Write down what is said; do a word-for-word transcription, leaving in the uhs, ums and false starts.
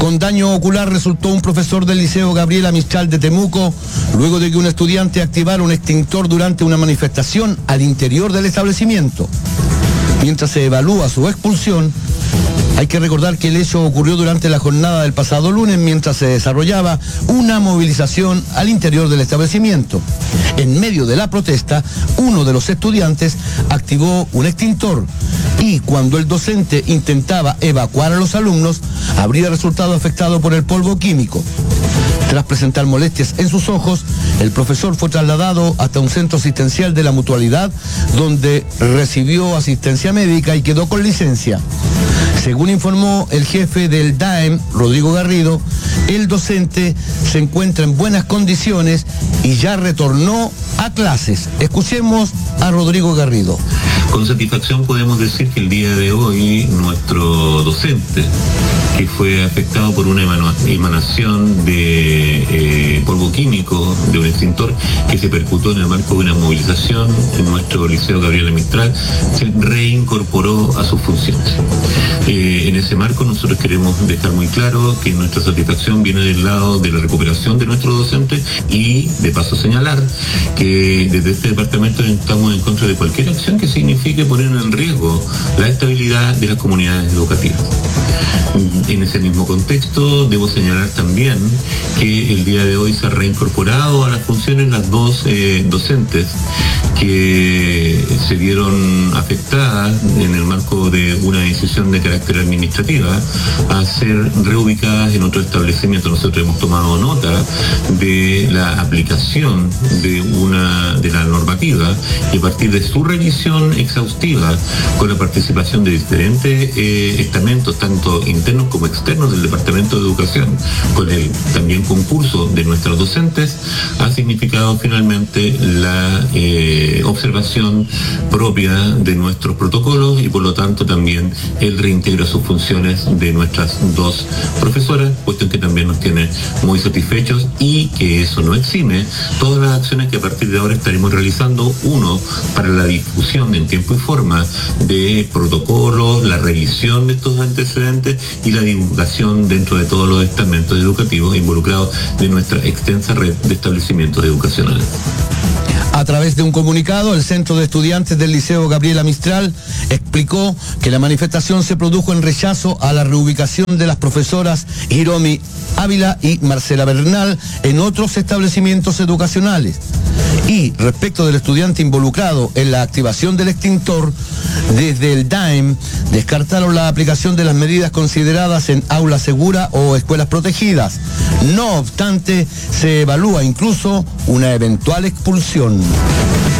Con daño ocular resultó un profesor del Liceo Gabriela Mistral de Temuco, luego de que un estudiante activara un extintor durante una manifestación al interior del establecimiento. Mientras se evalúa su expulsión, hay que recordar que el hecho ocurrió durante la jornada del pasado lunes mientras se desarrollaba una movilización al interior del establecimiento. En medio de la protesta, uno de los estudiantes activó un extintor y cuando el docente intentaba evacuar a los alumnos, habría resultado afectado por el polvo químico. Tras presentar molestias en sus ojos, el profesor fue trasladado hasta un centro asistencial de la Mutualidad, donde recibió asistencia médica y quedó con licencia. Según informó el jefe del D A E M, Rodrigo Garrido, el docente se encuentra en buenas condiciones y ya retornó a clases. Escuchemos a Rodrigo Garrido. Con satisfacción podemos decir que el día de hoy nuestro docente, que fue afectado por una emanación de eh, polvo químico de un extintor que se percutó en el marco de una movilización en nuestro Liceo Gabriela Mistral, se reincorporó a sus funciones. Eh, en ese marco nosotros queremos dejar muy claro que nuestra satisfacción viene del lado de la recuperación de nuestro docente y de paso señalar que desde este departamento estamos en contra de cualquier acción que signifique poner en riesgo la estabilidad de las comunidades educativas. En ese mismo contexto, debo señalar también que el día de hoy se ha reincorporado a las funciones las dos eh, docentes que se vieron afectadas en el marco de una decisión de carácter administrativa a ser reubicadas en otro establecimiento. Nosotros hemos tomado nota de la aplicación de una de la normativa y a partir de su revisión exhaustiva con la participación de diferentes eh, estamentos, tanto internos como externos del Departamento de Educación, con el también concurso de nuestros docentes, ha significado finalmente la eh, observación propia de nuestros protocolos y por lo tanto también el reintegro a sus funciones de nuestras dos profesoras, cuestión que también nos tiene muy satisfechos y que eso no exime todas las acciones que a partir de ahora estaremos realizando, uno, para la difusión en tiempo y forma de protocolos, la revisión de estos antecedentes y la divulgación dentro de todos los estamentos educativos involucrados de nuestra extensa red de establecimientos educacionales. A través de un comunicado, el Centro de Estudiantes del Liceo Gabriela Mistral explicó que la manifestación se produjo en rechazo a la reubicación de las profesoras Hiromi Ávila y Marcela Bernal en otros establecimientos educacionales. Y respecto del estudiante involucrado en la activación del extintor, desde el D A E M descartaron la aplicación de las medidas consideradas en aula segura o escuelas protegidas. No obstante, se evalúa incluso una eventual expulsión.